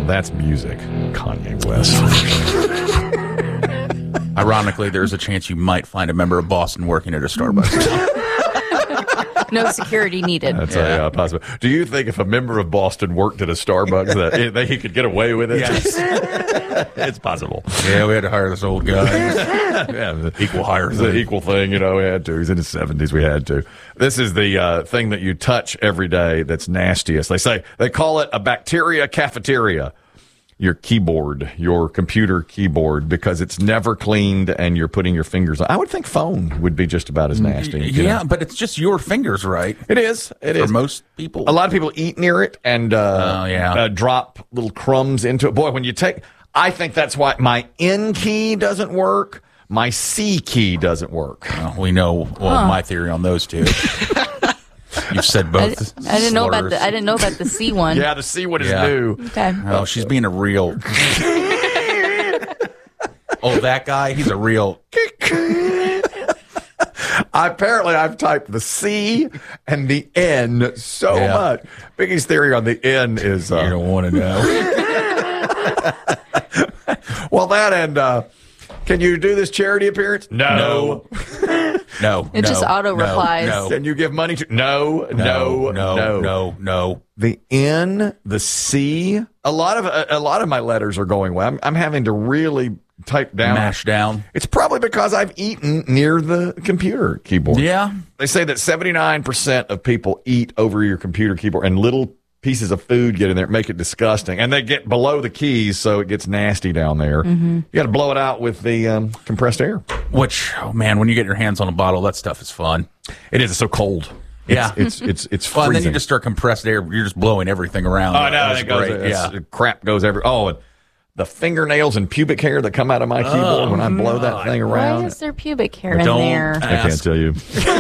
that's music. Kanye West. Ironically, there's a chance you might find a member of Boston working at a Starbucks. No security needed. That's a possible. Do you think if a member of Boston worked at a Starbucks that he could get away with it? Yes. It's possible. Yeah, we had to hire this old guy. Yeah, Equal hire It's the thing. equal thing, we had to. He's in his 70s. We had to. This is the thing that you touch every day that's nastiest. They call it a bacteria cafeteria. Your keyboard, your computer keyboard, because it's never cleaned and you're putting your fingers on. I would think phone would be just about as nasty. Yeah, but it's just your fingers, right? It is. It is. For most people. A lot of people eat near it and drop little crumbs into it. Boy, I think that's why my N key doesn't work. My C key doesn't work. Well, we know my theory on those two. You've said both. I didn't know about the C one. Yeah, the C one is new. Okay. Oh, she's being a real. That guy, he's a real. Apparently, I've typed the C and the N so much. Biggie's theory on the N is You don't want to know. Well, that and can you do this charity appearance? No. No. It just auto-replies. No. Can you give money to? No. The N, the C. A lot of my letters are going away. I'm having to really type down. Mash down. It's probably because I've eaten near the computer keyboard. Yeah. They say that 79% of people eat over your computer keyboard, and little pieces of food get in there, make it disgusting. And they get below the keys, so it gets nasty down there. Mm-hmm. You got to blow it out with the compressed air. Which, when you get your hands on a bottle, that stuff is fun. It is. It's so cold. It's freezing. Well, and then you just start compressed air. You're just blowing everything around. Oh, no, it goes. Crap goes everywhere. Oh, and the fingernails and pubic hair that come out of my keyboard when I blow that thing around. Why is there pubic hair in there? I can't tell you.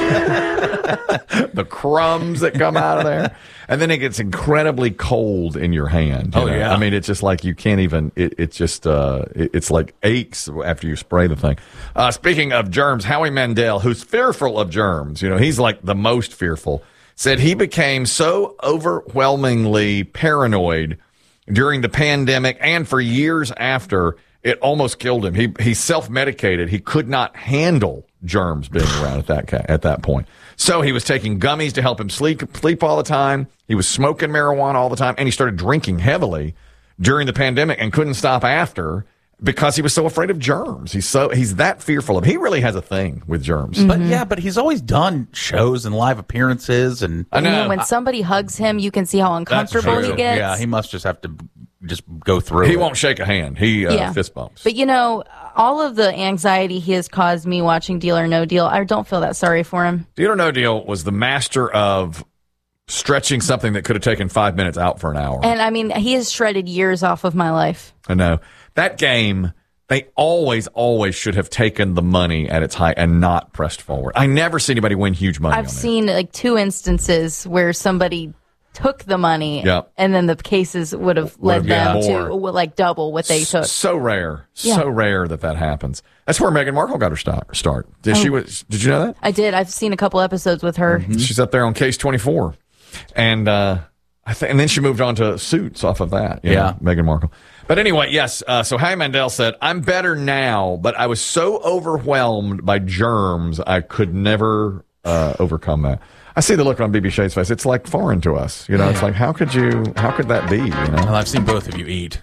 The crumbs that come out of there. And then it gets incredibly cold in your hand. Yeah. I mean, it's just like you can't even, it's like aches after you spray the thing. Speaking of germs, Howie Mandel, who's fearful of germs, he's like the most fearful, said he became so overwhelmingly paranoid during the pandemic and for years after, it almost killed him. He self-medicated. He could not handle germs being around at that point. So he was taking gummies to help him sleep all the time. He was smoking marijuana all the time, and he started drinking heavily during the pandemic and couldn't stop after because he was so afraid of germs. He's that fearful of. He really has a thing with germs. Mm-hmm. But he's always done shows and live appearances, and I know when somebody hugs him, you can see how uncomfortable he gets. Yeah, he must just have to just go through. He won't shake a hand. He fist bumps. But all of the anxiety he has caused me watching Deal or No Deal, I don't feel that sorry for him. Deal or No Deal was the master of stretching something that could have taken 5 minutes out for an hour. And he has shredded years off of my life. I know. That game, they always should have taken the money at its height and not pressed forward. I never see anybody win huge money. I've seen like 2 instances where somebody took the money and then the cases would have led them to like double what they took. So rare. So rare that happens. That's where Meghan Markle got her start. Did you know that? I did. I've seen a couple episodes with her. Mm-hmm. She's up there on Case 24. And and then she moved on to Suits off of that. Meghan Markle. But anyway, yes. So Howie Mandel said, "I'm better now, but I was so overwhelmed by germs, I could never overcome that." I see the look on BB Shade's face. It's like foreign to us. It's like, how could that be? Well, I've seen both of you eat.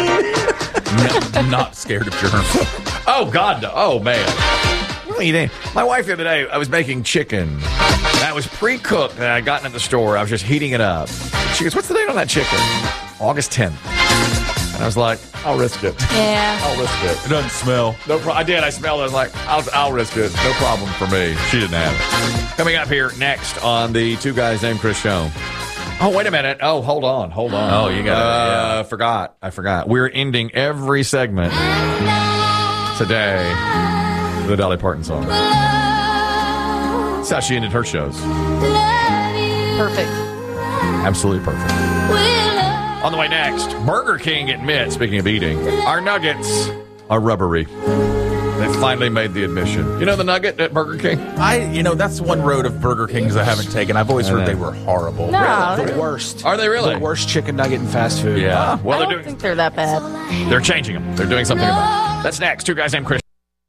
Not scared of germs. Oh, God, no. Oh, man. My wife the other day, I was making chicken. That was pre-cooked and I'd gotten at the store. I was just heating it up. She goes, "What's the date on that chicken?" August 10th. And I was like, I'll risk it. Yeah. I'll risk it. It doesn't smell. No problem. I did. I smelled it. I was like, I'll risk it. No problem for me. She didn't have it. Coming up here next on the Two Guys Named Chris show. Oh, wait a minute. Oh, hold on. Oh, you got it. I forgot. We're ending every segment today with a Dolly Parton song. That's how she ended her shows. Perfect. Absolutely perfect. On the way next, Burger King admits, speaking of eating, our nuggets are rubbery. finally made the admission. You know the nugget at Burger King? That's one road of Burger Kings I haven't taken. I've always heard they were horrible. No, The worst. Are they really? The worst chicken nugget in fast food. Yeah. I don't think they're that bad. They're changing them. They're doing something about it. That's next. Two guys named Chris.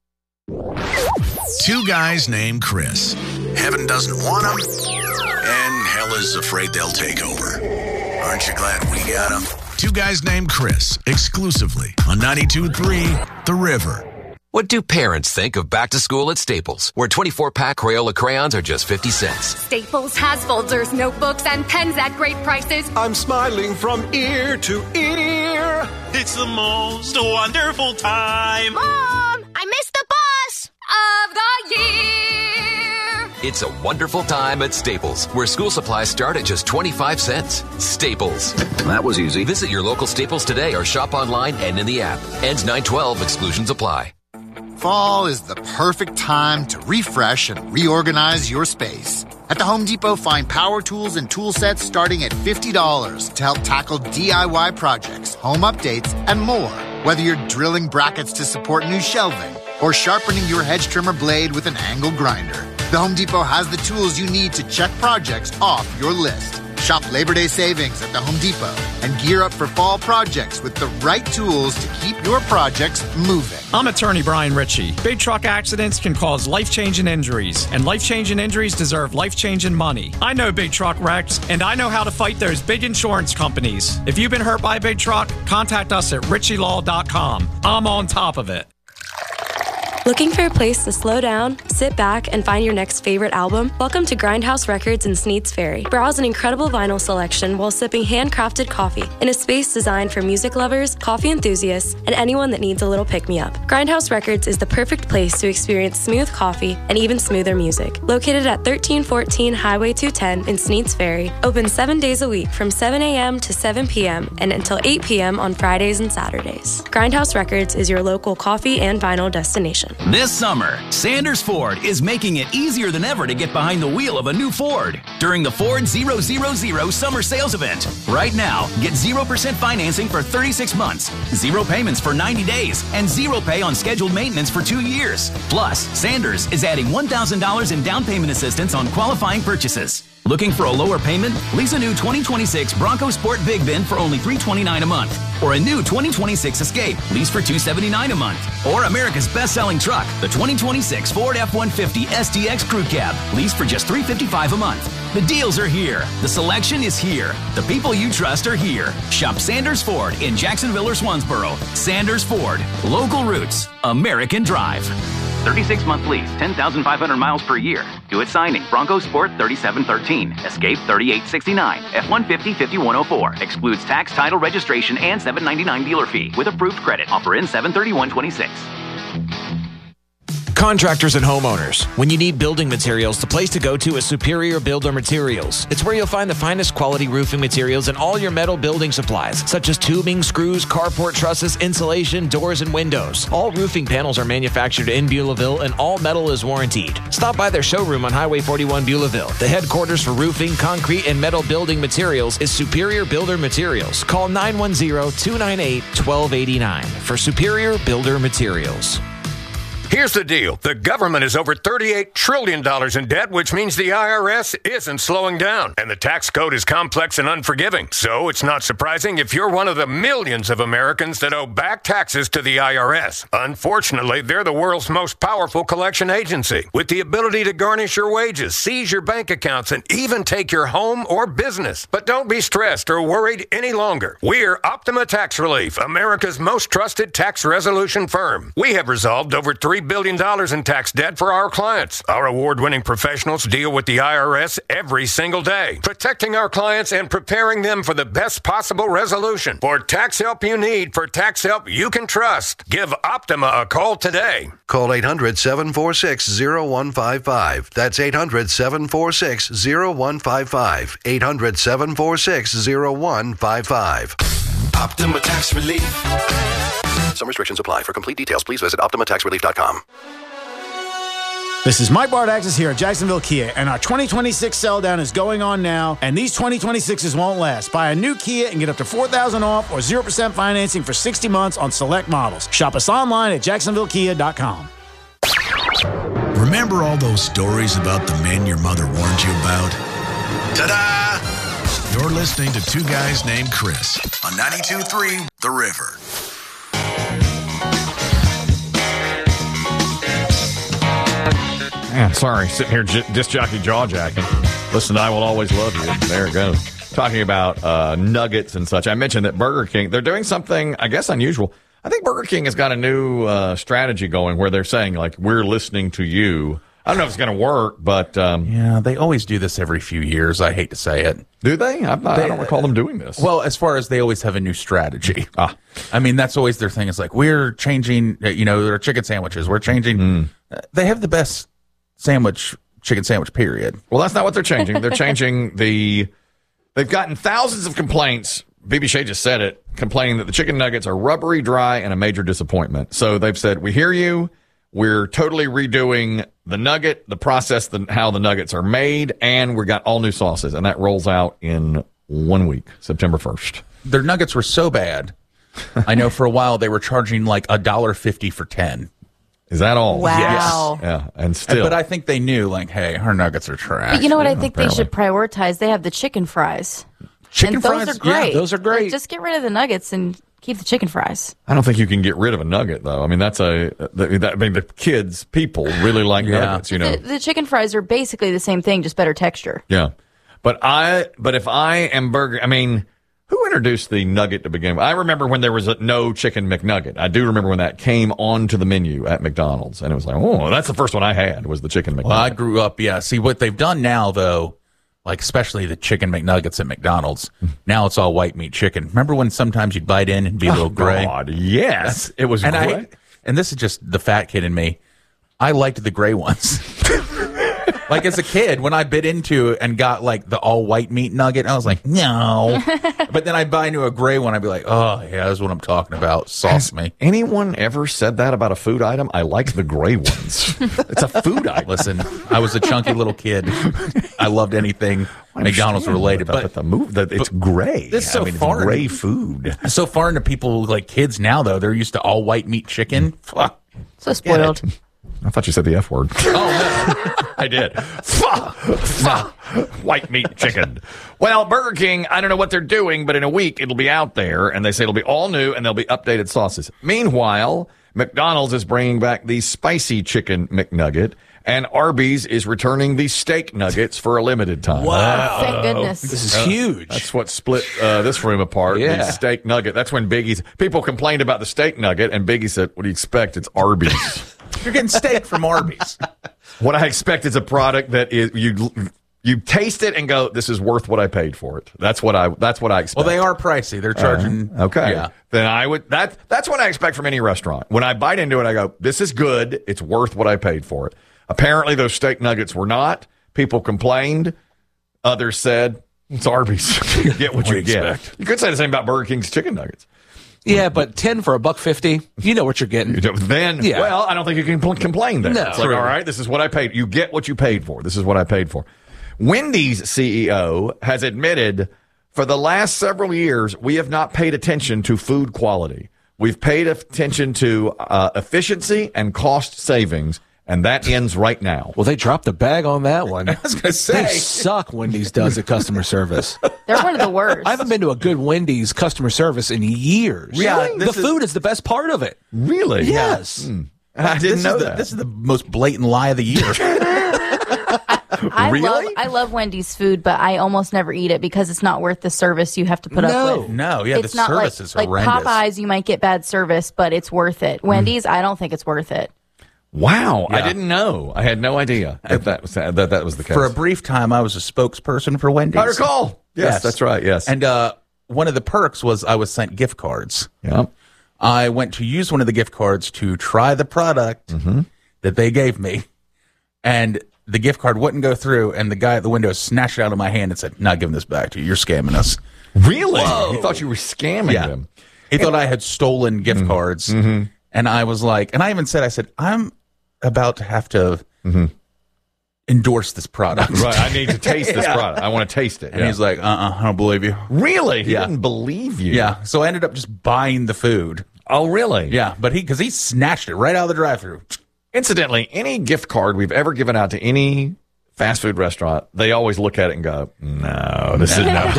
Two guys named Chris. Heaven doesn't want them, and hell is afraid they'll take over. Aren't you glad we got them? Two guys named Chris, exclusively on 92.3 The River. What do parents think of back to school at Staples, where 24-pack Crayola crayons are just 50 cents? Staples has folders, notebooks, and pens at great prices. I'm smiling from ear to ear. It's the most wonderful time. Mom, I missed the bus of the year. It's a wonderful time at Staples, where school supplies start at just 25 cents. Staples. That was easy. Visit your local Staples today or shop online and in the app. Ends 9/12. Exclusions apply. Fall is the perfect time to refresh and reorganize your space. At the Home Depot, find power tools and tool sets starting at $50 to help tackle DIY projects, home updates, and more. Whether you're drilling brackets to support new shelving or sharpening your hedge trimmer blade with an angle grinder, the Home Depot has the tools you need to check projects off your list. Shop Labor Day savings at the Home Depot and gear up for fall projects with the right tools to keep your projects moving. I'm attorney Brian Ritchie. Big truck accidents can cause life-changing injuries, and life-changing injuries deserve life-changing money. I know big truck wrecks, and I know how to fight those big insurance companies. If you've been hurt by a big truck, contact us at ritchielaw.com. I'm on top of it. Looking for a place to slow down, sit back, and find your next favorite album? Welcome to Grindhouse Records in Sneads Ferry. Browse an incredible vinyl selection while sipping handcrafted coffee in a space designed for music lovers, coffee enthusiasts, and anyone that needs a little pick-me-up. Grindhouse Records is the perfect place to experience smooth coffee and even smoother music. Located at 1314 Highway 210 in Sneads Ferry, open 7 days a week from 7 a.m. to 7 p.m. and until 8 p.m. on Fridays and Saturdays. Grindhouse Records is your local coffee and vinyl destination. This summer, Sanders Ford is making it easier than ever to get behind the wheel of a new Ford during the Ford 000 Summer Sales Event. Right now, get 0% financing for 36 months, 0 payments for 90 days, and 0 pay on scheduled maintenance for 2 years. Plus, Sanders is adding $1,000 in down payment assistance on qualifying purchases. Looking for a lower payment? Lease a new 2026 Bronco Sport Big Bin for only $329 a month. Or a new 2026 Escape, lease for $279 a month. Or America's best-selling truck, the 2026 Ford F-150 SDX Crew Cab, lease for just $355 a month. The deals are here. The selection is here. The people you trust are here. Shop Sanders Ford in Jacksonville or Swansboro. Sanders Ford. Local roots. American drive. 36-month lease, 10,500 miles per year. Do it signing. Bronco Sport 3713. Escape 3869. F-150 5104. Excludes tax, title, registration, and $799 dealer fee with approved credit. Offer in 7/31/26. Contractors and homeowners, when you need building materials, the place to go to is Superior Builder Materials. It's where you'll find the finest quality roofing materials and all your metal building supplies, such as tubing, screws, carport trusses, insulation, doors, and windows. All roofing panels are manufactured in Beulahville, and all metal is warrantied. Stop by their showroom on Highway 41 Beulahville. The headquarters for roofing, concrete, and metal building materials is Superior Builder Materials. Call 910-298-1289 for Superior Builder Materials. Here's the deal. The government is over $38 trillion in debt, which means the IRS isn't slowing down. And the tax code is complex and unforgiving. So it's not surprising if you're one of the millions of Americans that owe back taxes to the IRS. Unfortunately, they're the world's most powerful collection agency, with the ability to garnish your wages, seize your bank accounts, and even take your home or business. But don't be stressed or worried any longer. We're Optima Tax Relief, America's most trusted tax resolution firm. We have resolved over $3 billion in tax debt for our clients. Our award-winning professionals deal with the IRS every single day, protecting our clients and preparing them for the best possible resolution. For tax help you need, for tax help you can trust, give Optima a call today. Call 800-746-0155. That's 800-746-0155. 800-746-0155. Optima Tax Relief. Some restrictions apply. For complete details, please visit OptimaTaxRelief.com. This is Mike Bardaxis here at Jacksonville Kia, and our 2026 sell down is going on now, and these 2026s won't last. Buy a new Kia and get up to $4,000 off or 0% financing for 60 months on select models. Shop us online at JacksonvilleKia.com. Remember all those stories about the men your mother warned you about? Ta-da! You're listening to Two Guys Named Chris on 92.3 The River. Man, sorry, sitting here disc jockey jaw jacking. Listen, I will always love you. There it goes. Talking about nuggets and such. I mentioned that Burger King, they're doing something, I guess, unusual. I think Burger King has got a new strategy going where they're saying, like, we're listening to you. I don't know if it's going to work, but... yeah, they always do this every few years. I hate to say it. Do they? I don't recall them doing this. Well, as far as they always have a new strategy. I mean, that's always their thing. It's like, we're changing, their chicken sandwiches. We're changing... They have the best chicken sandwich, period. Well, that's not what they're changing. They're changing They've gotten thousands of complaints. BB Shea just said it, complaining that the chicken nuggets are rubbery, dry, and a major disappointment. So they've said, we hear you. We're totally redoing the nugget, the process, how the nuggets are made, and we got all new sauces. And that rolls out in 1 week, September 1st. Their nuggets were so bad. I know for a while they were charging like $1.50 for 10. Is that all? Wow. Yes. Yeah, and still. But I think they knew, like, hey, our nuggets are trash. But you know what I think they should prioritize? They have the chicken fries. Chicken fries? Those are great. Yeah, those are great. Like, just get rid of the nuggets and keep the chicken fries. I don't think you can get rid of a nugget, though. I mean, the people really like nuggets, The chicken fries are basically the same thing, just better texture. Yeah. But if I am Burger, I mean, who introduced the nugget to begin with? I remember when there was no chicken McNugget. I do remember when that came onto the menu at McDonald's. And it was like, oh, that's the first one I had was the chicken McNugget. Well, I grew up, yeah. See, what they've done now, though, like especially the chicken McNuggets at McDonald's, now it's all white meat chicken. Remember when sometimes you'd bite in and be a little gray? God, yes. It was gray. And this is just the fat kid in me. I liked the gray ones. Like as a kid, when I bit into and got like the all white meat nugget, I was like, no. But then I'd buy into a gray one. I'd be like, oh, yeah, that's what I'm talking about. Sauce me. Anyone ever said that about a food item? I like the gray ones. It's a food item. Listen, I was a chunky little kid. I loved anything McDonald's related. But it's gray. This is so foreign. It's gray food. It's so foreign to people like kids now, though. They're used to all white meat chicken. So spoiled. I thought you said the F word. Oh, no. I did. White meat chicken. Well, Burger King, I don't know what they're doing, but in a week it'll be out there, and they say it'll be all new, and there'll be updated sauces. Meanwhile, McDonald's is bringing back the spicy chicken McNugget, and Arby's is returning the steak nuggets for a limited time. Wow. Thank goodness. This is huge. That's what split this room apart, the steak nugget. That's when people complained about the steak nugget, and Biggie said, what do you expect? It's Arby's. You're getting steak from Arby's. What I expect is a product that is you taste it and go, this is worth what I paid for it. That's what I expect. Well, they are pricey. They're charging. Okay. Yeah. Then I would that's what I expect from any restaurant. When I bite into it, I go, this is good. It's worth what I paid for it. Apparently, those steak nuggets were not. People complained. Others said, it's Arby's. You get what you get. You could say the same about Burger King's chicken nuggets. Yeah, but 10 for $1.50, you know what you're getting. Well, I don't think you can complain then. No. It's like, all right, this is what I paid. You get what you paid for. This is what I paid for. Wendy's CEO has admitted for the last several years, we have not paid attention to food quality. We've paid attention to efficiency and cost savings. And that ends right now. Well, they dropped the bag on that one. I was going to say. They suck, Wendy's does at customer service. They're one of the worst. I haven't been to a good Wendy's customer service in years. Really? The food is the best part of it. Really? Yes. I didn't know that. This is the most blatant lie of the year. I love Wendy's food, but I almost never eat it because it's not worth the service you have to put up with. No, yeah, it's the not service is horrendous. Like Popeyes, you might get bad service, but it's worth it. Wendy's, I don't think it's worth it. Wow, yeah. I didn't know. I had no idea that was the case. For a brief time, I was a spokesperson for Wendy's. I recall. Yes, that's right. Yes, and one of the perks was I was sent gift cards. Yeah, I went to use one of the gift cards to try the product that they gave me, and the gift card wouldn't go through. And the guy at the window snatched it out of my hand and said, "Not giving this back to you. You're scamming us." Really? Whoa. He thought you were scamming them. He thought I had stolen gift cards, and I was like, and I even said, I'm about to have to endorse this product. Right, I need to taste this product. I want to taste it. And he's like, I don't believe you. Really? He didn't believe you? Yeah, so I ended up just buying the food. Oh, really? Yeah, but because he snatched it right out of the drive-thru. Incidentally, any gift card we've ever given out to any fast food restaurant, they always look at it and go, "No, this is not.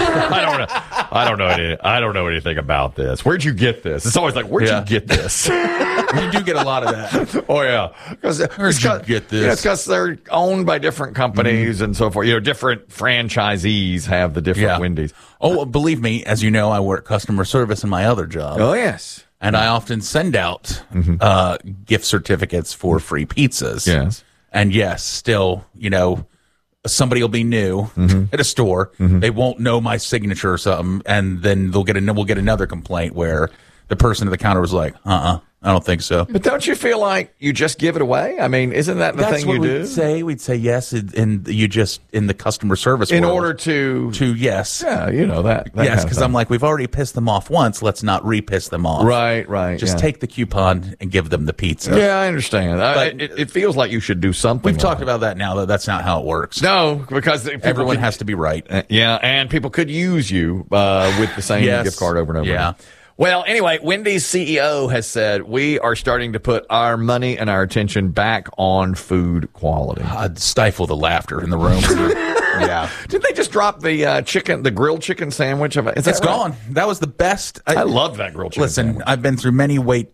I don't know anything about this. Where'd you get this?" It's always like, "Where'd you get this?" You do get a lot of that. Oh yeah, Where'd you get this? Yeah, it's because they're owned by different companies and so forth. Different franchisees have the different Wendy's. Oh, believe me, as you know, I work customer service in my other job. Oh yes. And I often send out gift certificates for free pizzas. Yes. And yes, still, somebody will be new at a store. They won't know my signature or something, and then we'll get another complaint where the person at the counter was like, I don't think so. But don't you feel like you just give it away? I mean, isn't that the thing you do? We'd say yes, and you just in the customer service in world, order to yes, yeah, that yes, because I'm like, we've already pissed them off once. Let's not re-piss them off. Right. Just take the coupon and give them the pizza. Yeah, I understand. But it feels like you should do something. We've talked about that now. That that's not how it works. No, because everyone has to be right. Yeah, and people could use you with the same gift card over and over. Yeah. Again. Well, anyway, Wendy's CEO has said we are starting to put our money and our attention back on food quality. I'd stifle the laughter in the room. Yeah. Did they just drop the grilled chicken sandwich? It's gone. That was the best. I love that grilled chicken sandwich. I've been through many weight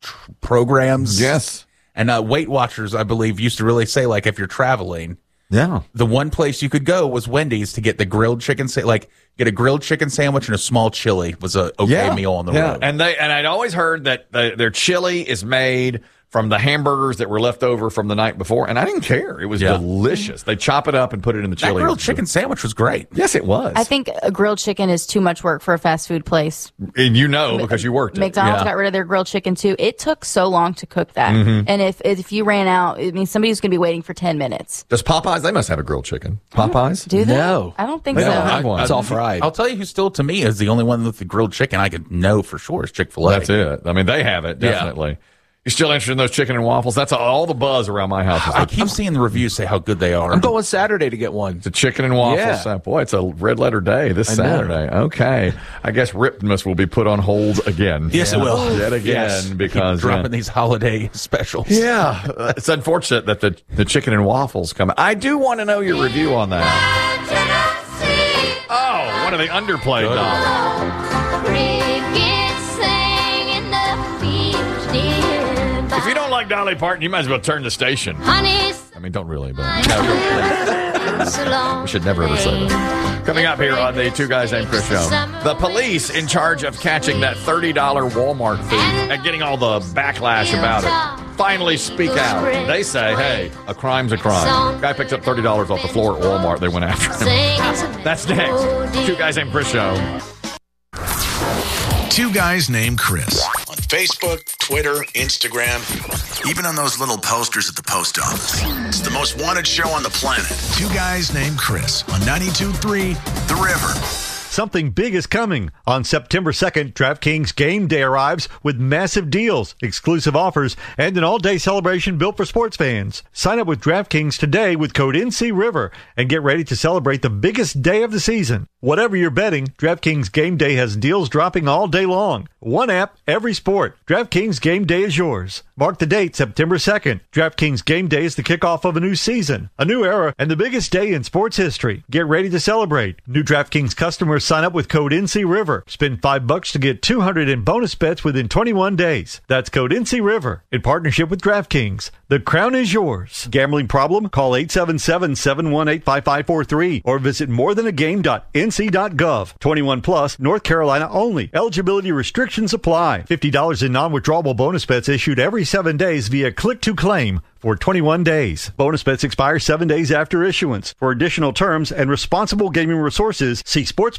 programs. Yes. And Weight Watchers, I believe, used to really say, like, if you're traveling, the one place you could go was Wendy's to get the grilled chicken get a grilled chicken sandwich and a small chili was a meal on the road. And I'd always heard that their chili is made from the hamburgers that were left over from the night before, and I didn't care. It was delicious. They chop it up and put it in the chili. That grilled chicken sandwich was great. Yes, it was. I think a grilled chicken is too much work for a fast food place. And because you worked McDonald's got rid of their grilled chicken too. It took so long to cook that. And if you ran out, it means somebody's going to be waiting for 10 minutes. Does Popeyes? They must have a grilled chicken. Popeyes? Do they? No. I don't think They so. don't have one. It's all fried. I'll tell you who still, to me, is the only one with the grilled chicken I could know for sure is Chick-fil-A. That's it. I mean, they have it, definitely. Yeah. You still interested in those chicken and waffles? That's all the buzz around my house. I keep seeing the reviews say how good they are. I'm going Saturday to get one. The chicken and waffles. Yeah. Boy, it's a red letter day this Saturday. Okay. I guess Riptmas will be put on hold again. Yes, it will. Yet again, because keep dropping these holiday specials. Yeah. It's unfortunate that the chicken and waffles come. I do want to know your review on that. Oh, one of the underplayed dolls. If you don't like Dolly Parton, you might as well turn the station. I mean, don't really, but we should never ever say that. Coming up here on the Two Guys Named Chris show, the police in charge of catching that $30 Walmart thief and getting all the backlash about it finally speak out. They say, hey, a crime's a crime. Guy picked up $30 off the floor at Walmart. They went after him. That's next. Two Guys Named Chris show. Two Guys Named Chris. On Facebook, Twitter, Instagram, even on those little posters at the post office. It's the most wanted show on the planet. Two Guys Named Chris on 92.3 The River. Something big is coming. On September 2nd, DraftKings Game Day arrives with massive deals, exclusive offers, and an all-day celebration built for sports fans. Sign up with DraftKings today with code NCRiver and get ready to celebrate the biggest day of the season. Whatever you're betting, DraftKings Game Day has deals dropping all day long. One app, every sport. DraftKings Game Day is yours. Mark the date, September 2nd. DraftKings Game Day is the kickoff of a new season, a new era, and the biggest day in sports history. Get ready to celebrate. New DraftKings customers sign up with code NCRiver. Spend $5 to get $200 in bonus bets within 21 days. That's code NCRiver in partnership with DraftKings. The crown is yours. Gambling problem? Call 877-718-5543 or visit morethanagame.nc.gov. 21 plus, North Carolina only. Eligibility restrictions apply. $50 in non-withdrawable bonus bets issued every 7 days via click to claim for 21 days. Bonus bets expire 7 days after issuance. For additional terms and responsible gaming resources, see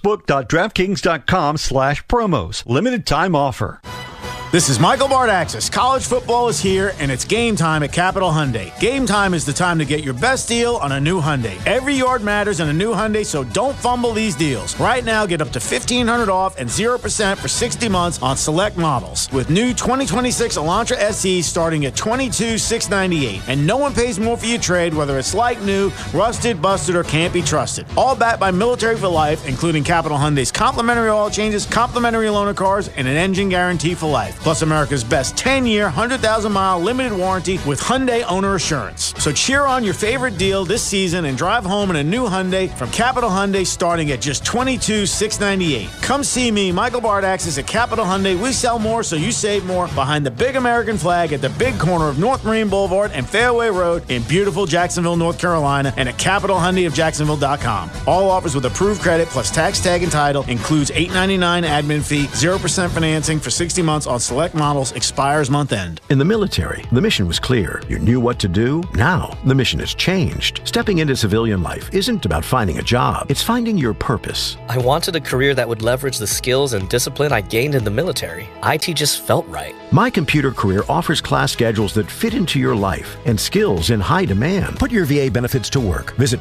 sportsbook.draftkings.com/promos. Limited time offer. This is Michael Bardaxis. College football is here, and it's game time at Capital Hyundai. Game time is the time to get your best deal on a new Hyundai. Every yard matters on a new Hyundai, so don't fumble these deals. Right now, get up to $1,500 off and 0% for 60 months on select models. With new 2026 Elantra SE starting at $22,698. And no one pays more for your trade, whether it's like new, rusted, busted, or can't be trusted. All backed by Military for Life, including Capital Hyundai's complimentary oil changes, complimentary loaner cars, and an engine guarantee for life. plus America's best 10-year, 100,000-mile limited warranty with Hyundai Owner Assurance. So cheer on your favorite deal this season and drive home in a new Hyundai from Capital Hyundai starting at just $22,698. Come see me, Michael Bardaxis at Capital Hyundai. We sell more so you save more behind the big American flag at the big corner of North Marine Boulevard and Fairway Road in beautiful Jacksonville, North Carolina, and at CapitalHyundaiofJacksonville.com. All offers with approved credit plus tax tag and title. Includes $8.99 admin fee, 0% financing for 60 months on select models, expires month end. In the military, the mission was clear. You knew what to do. Now, the mission has changed. Stepping into civilian life isn't about finding a job. It's finding your purpose. I wanted a career that would leverage the skills and discipline I gained in the military. IT just felt right. My Computer Career offers class schedules that fit into your life and skills in high demand. Put your VA benefits to work. Visit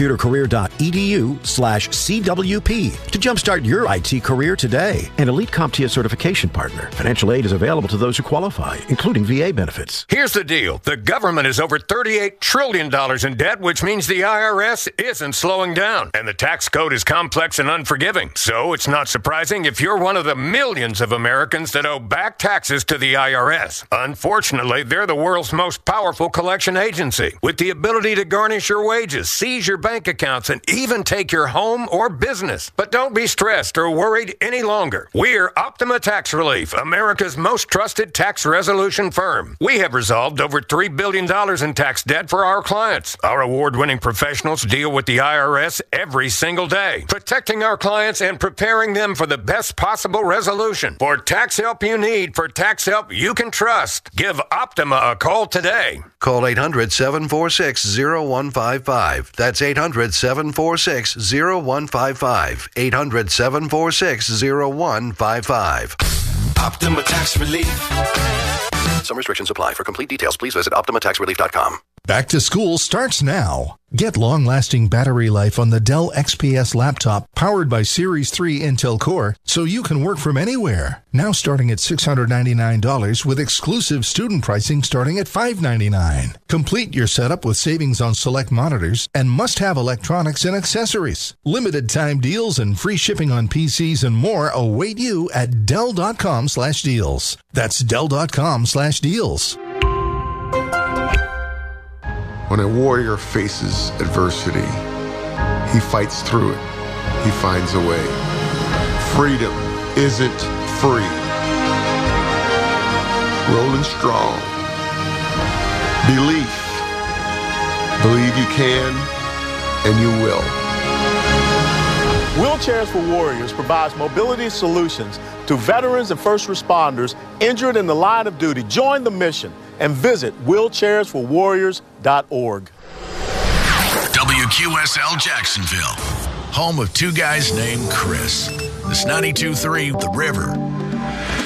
mycomputercareer.edu/CWP to jumpstart your IT career today. An Elite CompTIA certification partner. Financial aid is available to those who qualify, including VA benefits. Here's the deal. The government is over $38 trillion in debt, which means the IRS isn't slowing down. And the tax code is complex and unforgiving. So it's not surprising if you're one of the millions of Americans that owe back taxes to the IRS. Unfortunately, they're the world's most powerful collection agency, with the ability to garnish your wages, seize your bank accounts, and even take your home or business. But don't be stressed or worried any longer. We're Optima Tax Relief, America's most trusted tax resolution firm. We have resolved over $3 billion in tax debt for our clients. Our award-winning professionals deal with the IRS every single day, protecting our clients and preparing them for the best possible resolution. For tax help you need, for tax help you can trust, give Optima a call today. Call 800-746-0155. That's 800-746-0155. 800-746-0155. Optima Tax Relief. Some restrictions apply. For complete details, please visit OptimaTaxRelief.com. Back to school starts now. Get long-lasting battery life on the Dell XPS laptop powered by Series 3 Intel Core so you can work from anywhere. Now starting at $699 with exclusive student pricing starting at $599. Complete your setup with savings on select monitors and must-have electronics and accessories. Limited time deals and free shipping on PCs and more await you at Dell.com/deals. That's Dell.com/deals. When a warrior faces adversity, he fights through it. He finds a way. Freedom isn't free. Rolling strong. Belief. Believe you can, and you will. Wheelchairs for Warriors provides mobility solutions to veterans and first responders injured in the line of duty. Join the mission and visit wheelchairsforwarriors.org. WQSL Jacksonville, home of two guys named Chris. This 92.3 The River.